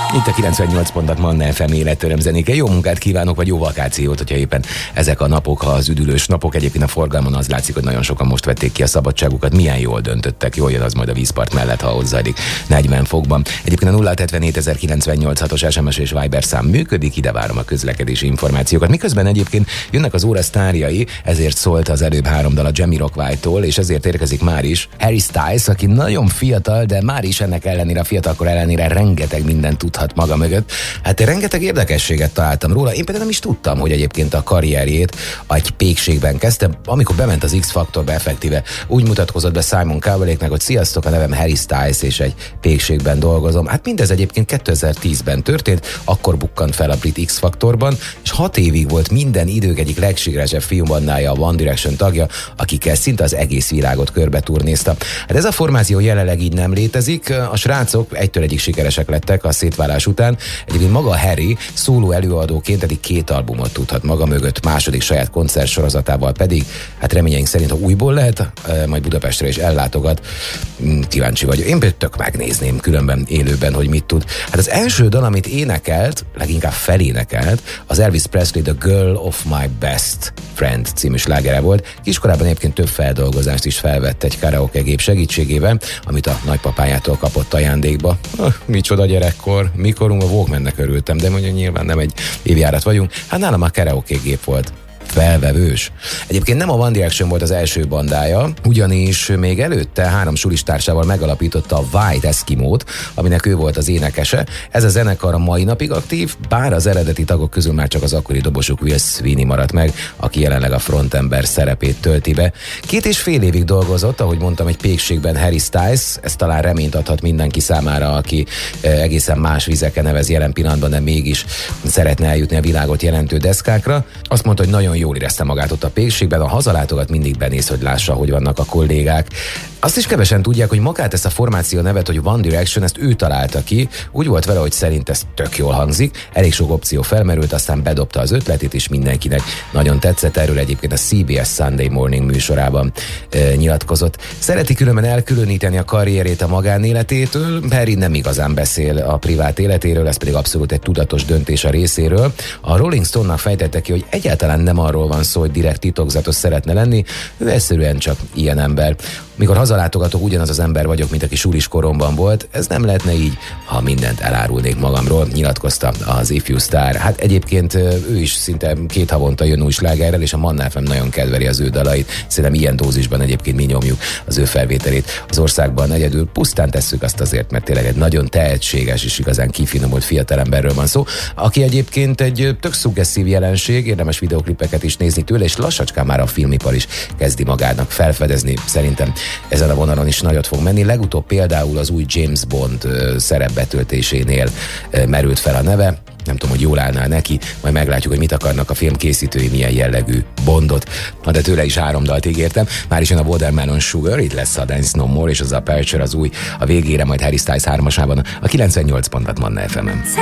Itt a 98 pontat Manna FM életöröm zenéke. Jó munkát kívánok, vagy jó vakációt, hogyha éppen ezek a napok, ha az üdülős napok. Egyébként a forgalmon az látszik, hogy nagyon sokan most vették ki a szabadságukat. Milyen jól döntöttek, jól jön az majd a vízpart mellett, ha ott zajlik 40 fokban. Egyébként a 077 SMS és Viber szám működik, ide várom a közlekedési információkat. Miközben egyébként jönnek az óra sztárjai, ezért szólt az előbb 3 dal a Jamiroquai-tól, és ezért érkezik már is Harry Styles, aki nagyon fiatal, de már is ennek ellenére, a fiatalkor ellenére rengeteg mindent tudhat maga mögött. Hát rengeteg érdekességet találtam róla. Én például nem is tudtam, hogy egyébként a karrierjét egy pékségben kezdte. Amikor bement az X-faktorba, effektíve úgy mutatkozott be Simon Cowell-éknek, hogy sziasztok, a nevem Harry Styles, és egy pékségben dolgozom. Hát mindez egyébként 2010-ben történt, akkor bukkant fel a brit X-faktorban, és 6 évig volt minden idők egyik legsikeresebb fiúbandája, a One Direction tagja, akikkel szinte az egész világot körbe turnézta. Hát ez a formáció jelenleg így nem létezik. A srácok egytől egyik sikeresek lettek a szétválás után. Egyébként maga Harry szóló előadóként eddig 2 albumot tudhat maga mögött, második saját koncertsorozatával pedig, hát reményeink szerint, ha újból lehet, majd Budapestre is ellátogat. Kíváncsi vagyok. Én például tök megnézném különben élőben, hogy mit tud. Hát az első dal, amit énekelt, leginkább felénekelt, az Elvis Presley The Girl of My Best Friend című slágere volt. Kiskorában egyébként több feldolgozást is felvett egy karaoke gép segítségével, amit a nagypapájától kapott ajándékba. Micsoda gyerekkor, mikorunk a Walkmannek örültem, de mondja, nyilván nem egy évjárat vagyunk. Hát nálam a karaoke gép volt. Felvevős. Egyébként nem a One Direction volt az első bandája, ugyanis még előtte 3 sulistársával megalapította a White Eskimót, aminek ő volt az énekese. Ez a zenekar a mai napig aktív, bár az eredeti tagok közül már csak az akkori dobosuk Will Sweeney maradt meg, aki jelenleg a frontember szerepét tölti be. 2,5 évig dolgozott, ahogy mondtam, egy pékségben Harry Styles, ez talán reményt adhat mindenki számára, aki egészen más vizeken nevez jelen pillanatban, de mégis szeretne eljutni a világot jelentő deszkákra. Azt mondta, hogy nagyon jól érezte magát ott a pékségben, a hazalátogat mindig benéz, hogy lássa, hogy vannak a kollégák. Azt is kevesen tudják, hogy magát ezt a formáció nevet, hogy One Direction, ezt ő találta ki. Úgy volt vele, hogy szerint ez tök jól hangzik, elég sok opció felmerült, aztán bedobta az ötletét, és mindenkinek nagyon tetszett. Erről egyébként a CBS Sunday Morning műsorában nyilatkozott. Szereti különben elkülöníteni a karrierét a magánéletétől. Harry nem igazán beszél a privát életéről, ez pedig abszolút egy tudatos döntés a részéről. A Rolling Stone-nak fejtette ki, hogy egyáltalán nem arról van szó, hogy direkt titokzatos szeretne lenni, ő egyszerűen csak ilyen ember. Mikor hazalátogatok, ugyanaz az ember vagyok, mint aki sulis koromban volt. Ez nem lehetne így, ha mindent elárulnék magamról, nyilatkozta az ifjú sztár. Hát egyébként ő is szinte 2 havonta jön új slágerrel, és a Manna FM nagyon kedveli az ő dalait. Szerintem ilyen dózisban egyébként mi nyomjuk az ő felvételét az országban egyedül. Pusztán tesszük azt azért, mert tényleg egy nagyon tehetséges és igazán kifinomult fiatalemberről van szó, aki egyébként egy tök szuggesztív jelenség, érdemes videoklipeket is nézni tőle, és lassacskán már a filmipar is kezdi magának felfedezni. Szerintem ezen a vonalon is nagyot fog menni. Legutóbb például az új James Bond szerepbetöltésénél merült fel a neve. Nem tudom, hogy jól állná neki, majd meglátjuk, hogy mit akarnak a film készítői, milyen jellegű Bondot. Na, de tőle is 3 dalt ígértem. Már is jön a Watermelon Sugar, itt lesz a Dance No More, és az Aperture az új, a végére majd Harry Styles 3-asában a 98 pontot Manna FM-en.